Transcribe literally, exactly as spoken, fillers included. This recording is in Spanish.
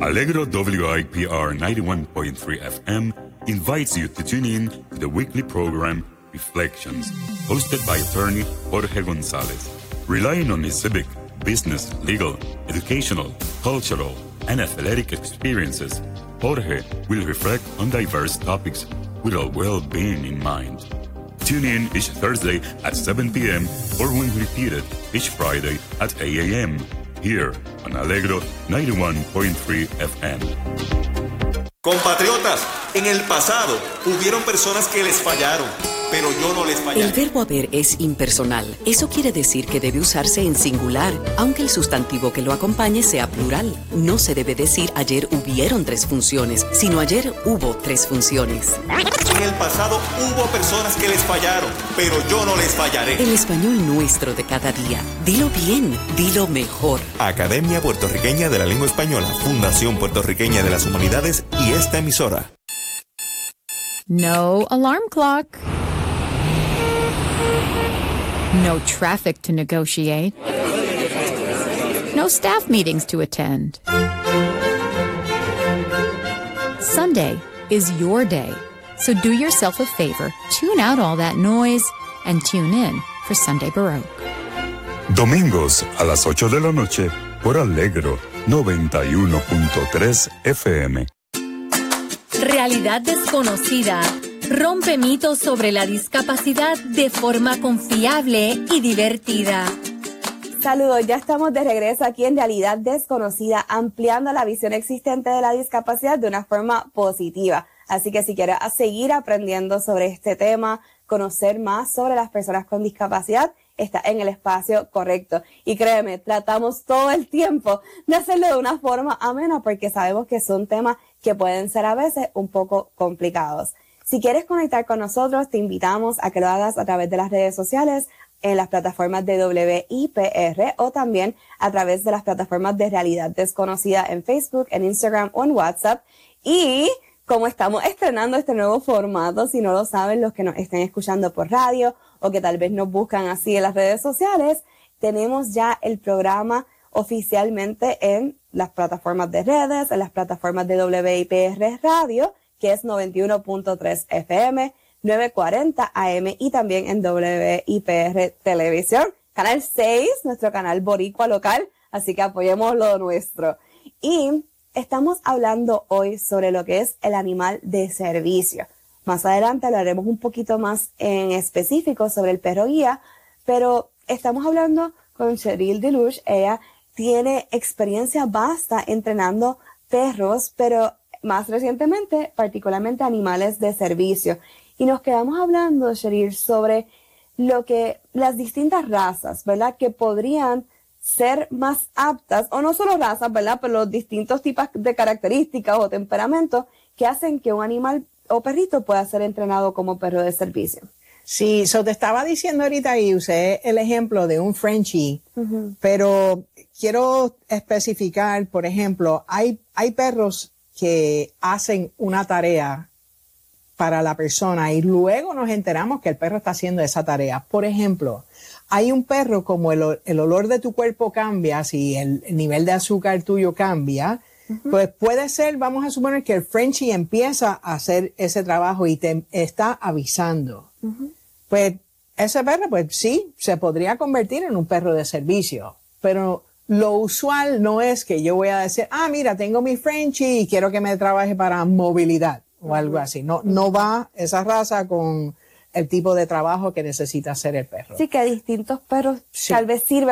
Allegro W I P R ninety-one point three F M invites you to tune in to the weekly program Reflections, hosted by attorney Jorge Gonzalez. Relying on his civic, business, legal, educational, cultural, and athletic experiences, Jorge will reflect on diverse topics with our well-being in mind. Tune in each Thursday at seven p.m. or when repeated each Friday at eight a.m. here on Allegro ninety-one point three F M. Compatriotas, en el pasado hubieron personas que les fallaron, pero yo no les fallé. El verbo haber es impersonal. Eso quiere decir que debe usarse en singular, aunque el sustantivo que lo acompañe sea plural. No se debe decir ayer hubieron tres funciones, sino ayer hubo tres funciones. En el pasado hubo personas que les fallaron, pero yo no les fallaré. El español nuestro de cada día. Dilo bien, dilo mejor. Academia Puertorriqueña de la Lengua Española, Fundación Puertorriqueña de las Humanidades y esta emisora. No alarm clock. No traffic to negotiate. No staff meetings to attend. Sunday is your day, so do yourself a favor, tune out all that noise, and tune in for Sunday Baroque. Domingos a las ocho de la noche por Allegro noventa y uno punto tres F M. Realidad desconocida. Rompe mitos sobre la discapacidad de forma confiable y divertida. Saludos, ya estamos de regreso aquí en Realidad Desconocida, ampliando la visión existente de la discapacidad de una forma positiva. Así que si quieres seguir aprendiendo sobre este tema, conocer más sobre las personas con discapacidad, está en el espacio correcto. Y créeme, tratamos todo el tiempo de hacerlo de una forma amena porque sabemos que son temas que pueden ser a veces un poco complicados. Si quieres conectar con nosotros, te invitamos a que lo hagas a través de las redes sociales, en las plataformas de W I P R o también a través de las plataformas de Realidad Desconocida en Facebook, en Instagram o en WhatsApp. Y como estamos estrenando este nuevo formato, si no lo saben los que nos estén escuchando por radio o que tal vez nos buscan así en las redes sociales, tenemos ya el programa oficialmente en las plataformas de redes, en las plataformas de W I P R Radio, que es noventa y uno punto tres F M, novecientos cuarenta A M y también en W I P R Televisión, Canal seis, nuestro canal boricua local, así que apoyemos lo nuestro. Y estamos hablando hoy sobre lo que es el animal de servicio. Más adelante hablaremos un poquito más en específico sobre el perro guía, pero estamos hablando con Cheryl Deluge. Ella tiene experiencia vasta entrenando perros, pero más recientemente, particularmente animales de servicio. Y nos quedamos hablando, Cheryl, sobre lo que las distintas razas, ¿verdad? Que podrían ser más aptas, o no solo razas, ¿verdad? Pero los distintos tipos de características o temperamentos que hacen que un animal o perrito pueda ser entrenado como perro de servicio. Sí, so te estaba diciendo ahorita y usé el ejemplo de un Frenchie, uh-huh. Pero quiero especificar, por ejemplo, hay, hay perros que hacen una tarea para la persona y luego nos enteramos que el perro está haciendo esa tarea. Por ejemplo, hay un perro como el, el olor de tu cuerpo cambia, si el, el nivel de azúcar tuyo cambia, uh-huh. Pues puede ser, vamos a suponer que el Frenchie empieza a hacer ese trabajo y te está avisando. Uh-huh. Pues ese perro, pues sí, se podría convertir en un perro de servicio, pero lo usual no es que yo voy a decir, ah, mira, tengo mi Frenchie y quiero que me trabaje para movilidad o algo así. No, no va esa raza con el tipo de trabajo que necesita hacer el perro. Sí, que distintos perros sí. tal vez sirven